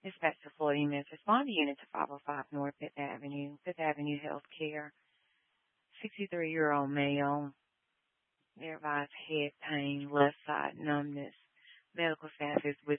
Dispatch to 40 minutes. Respond to unit to 505 North Fifth Avenue. Fifth Avenue Healthcare. 63-year-old male. Thereby head pain, left side numbness. Medical staff is with